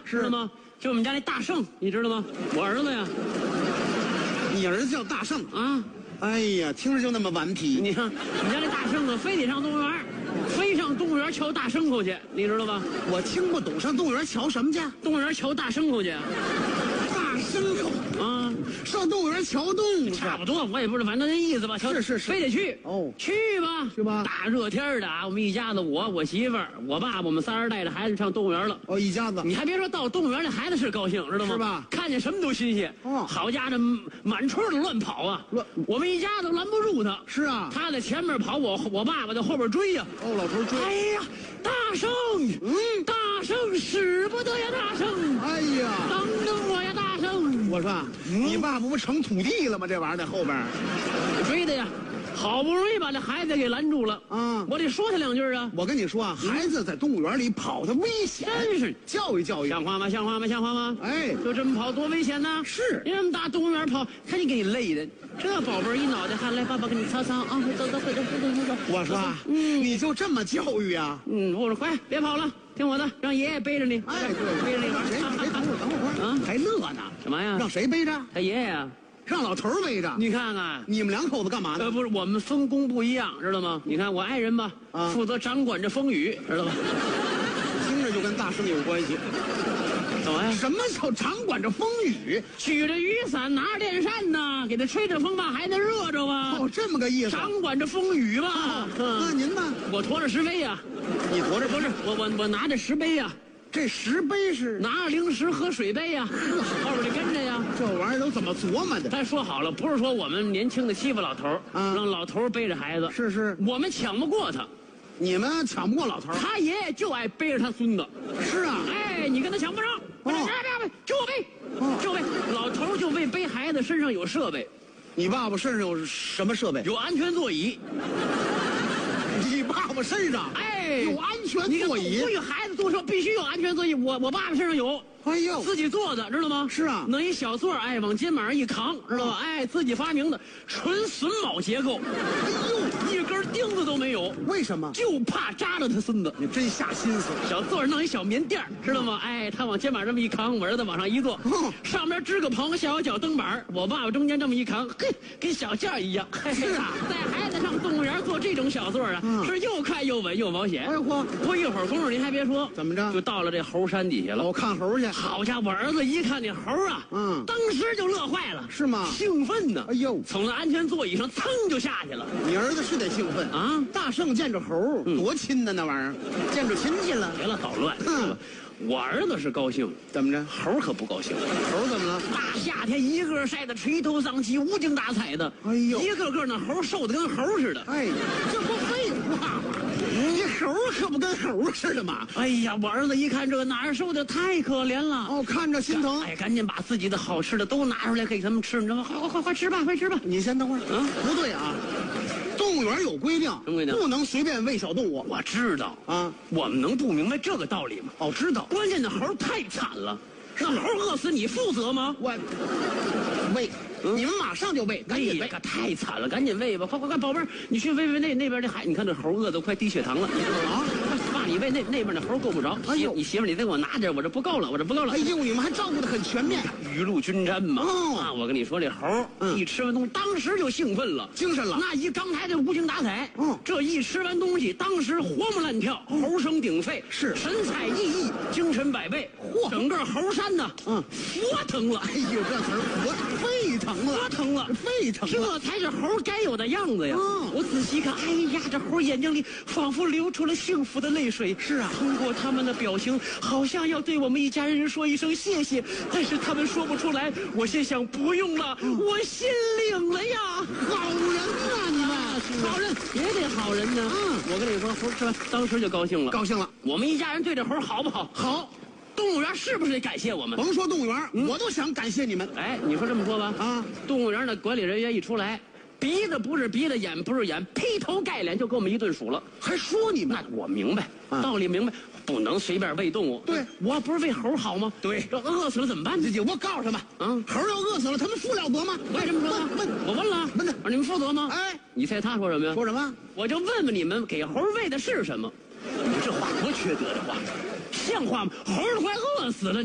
知道吗？就我们家那大圣，你知道吗？我儿子呀。 你儿子叫大圣啊？ 哎呀，听着就那么顽皮。 你看，我们家那大圣啊，非得上动物园，非上动物园瞧大牲口去，你知道吧？ 我听不懂，上动物园瞧什么去？ 动物园瞧大牲口去。 大牲口啊， 上动物园瞧动物， 差不多，我也不知道，反正那意思吧。 是， 非得去哦， 去吧， 去吧。 大热天的啊，我们一家子，我媳妇儿、我爸爸，我们仨人带着孩子上动物园了。 哦，一家子。 你还别说，到动物园那孩子是高兴，知道吗？ 是吧？ 看见什么都新鲜。 哦， 好家伙，满村的乱跑啊！我们一家子拦不住他。 是啊， 他在前面跑，我爸爸在后边追呀。 哦，老头追。 哎呀，大圣，大圣使不得呀，大圣！ 哎呀， 等我呀，大圣！ 我说，你爸不成土地了吗？这玩意儿在后边追的呀，好不容易把这孩子给拦住了啊！我得说他两句啊！ 我跟你说啊，孩子在动物园里跑的危险， 真是教育教育， 像话吗？像话吗？像话吗？ 哎， 就这么跑多危险呢！ 是， 你这么大动物园跑，看你给你累的，这宝贝儿一脑袋汗，来，爸爸给你擦擦啊！走。 我说，你就这么教育啊？ 我说快别跑了，听我的，让爷爷背着你。 哎，对， 背着你玩。 谁？等会儿啊，还乐呢？ 什么呀？ 让谁背着？ 他爷爷呀。 让老头背着。 你看看， 你们两口子干嘛呢？ 不是，我们分工不一样，知道吗？你看我爱人吧，负责掌管着风雨，知道吧？ 听着就跟大圣有关系。 怎么呀？ 什么叫掌管着风雨？ 举着雨伞，拿着电扇呢，给他吹着风把孩子热着吧？ 哦，这么个意思。 掌管着风雨吧？ 那您呢？ 我驮着石碑呀。 你驮着？ 不是，我拿着石碑呀。 这石碑是拿着零食喝水杯呀，后边就跟着呀。 这玩意儿都怎么琢磨的？ 他说好了，不是说我们年轻的欺负老头让老头背着孩子。 是， 我们抢不过他， 你们抢不过老头。 他爷爷就爱背着他孙子。 是啊， 哎，你跟他抢不上。别，就我背，就背。老头就为背孩子身上有设备。 你爸爸身上有什么设备？ 有安全座椅。 你爸爸身上有安全座椅。 不许孩子坐车必须有安全座椅。我爸爸身上有。 哎呦， 自己做的，知道吗？ 是啊， 弄一小座，往肩膀上一扛，知道吧？自己发明的，纯榫卯结构。 哎呦， 一根钉子都没有。 为什么？ 就怕扎着他孙子。 你真下心思。 小座上弄一小棉垫，知道吗？他往肩膀这么一扛，我儿子往上一坐，上面支个棚，下有脚蹬板，我爸爸中间这么一扛，嘿，跟小件一样。 是啊， 带孩子上动物园坐这种小座是又快又稳又保险。 哎嚯， 不一会儿功夫，您还别说， 怎么着？ 就到了这猴山底下了。 我看猴去。 好家伙，我儿子一看那猴啊，当时就乐坏了。 是吗？ 兴奋呢。 哎呦， 从那安全座椅上噌就下去了。 你儿子是得兴奋啊！大圣见着猴，多亲的那玩意儿，见着亲戚了。 别了，捣乱。我儿子是高兴， 怎么着？ 猴可不高兴。 猴怎么了？ 大夏天一个晒得垂头丧气、无精打采的。 哎呦， 一个个那猴瘦得跟猴似的。 哎，这不废话吗？你猴可不跟猴似的嘛！ 哎呀，我儿子一看这哪儿瘦的太可怜了。 哦，看着心疼。 赶紧把自己的好吃的都拿出来给他们吃，你知道吗？快吃吧，快吃吧。 你先等会儿。不对啊。动物园有规定， 什么规定？ 不能随便喂小动物。 我知道啊，我们能不明白这个道理吗？ 哦，知道。 关键的猴太惨了，那猴饿死你负责吗？ 我喂，你们马上就喂，赶紧喂， 太惨了，赶紧喂吧，快，宝贝儿，你去喂那边这孩，你看这猴饿得快低血糖了啊！爸，你喂那边那猴够不着。哎呦，你媳妇你再给我拿点，我这不够了。 哎呦，你们还照顾得很全面， 雨露均沾嘛。我跟你说，这猴一吃完东西，当时就兴奋了， 精神了。 那一刚才这无精打采，这一吃完东西，当时活蹦乱跳，猴声鼎沸， 是神采奕奕，精神百倍。嚯，整个猴山呢，佛腾了。 哎呦，这词儿沸腾了， 佛腾了， 沸腾了， 这才是猴该有的样子呀。我仔细看，哎呀，这猴眼睛里仿佛流出了幸福的泪水。 是啊， 通过他们的表情，好像要对我们一家人说一声谢谢，但是他们说不出来。我心想，不用了，我心领了呀。 好人啊，你们好人也得好人呢。我跟你说，猴吃完当时就高兴了， 高兴了。 我们一家人对这猴好不好？ 好。 动物园是不是得感谢我们？ 甭说动物园，我都想感谢你们。 你说这么说吧，动物园的管理人员一出来，鼻子不是鼻子，眼不是眼，劈头盖脸就给我们一顿数了， 还说你们。 那我明白，道理明白，不能随便喂动物。 对， 我不是喂猴好吗？ 对， 这饿死了怎么办？ 我告诉他们，猴要饿死了，他们负了责吗？ 我也这么说。我问了， 问他， 你们负责吗？你猜他说什么呀？ 说什么？ 我就问问你们，给猴喂的是什么？你这话多缺德的话，像话吗？猴都快饿死了。